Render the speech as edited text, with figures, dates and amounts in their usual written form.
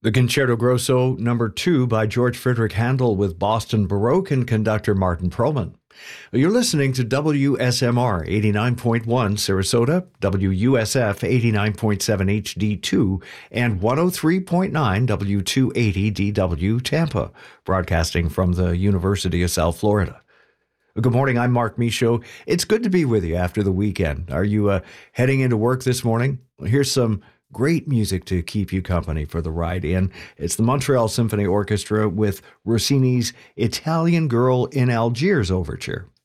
The Concerto Grosso Number 2 by George Friedrich Handel with Boston Baroque and conductor Martin Perlman. You're listening to WSMR 89.1 Sarasota, WUSF 89.7 HD2, and 103.9 W280 DW Tampa, broadcasting from the University of South Florida. Good morning, I'm Mark Michaud. It's good to be with you after the weekend. Are you heading into work this morning? Here's some great music to keep you company for the ride in. It's the Montreal Symphony Orchestra with Rossini's Italian Girl in Algiers Overture.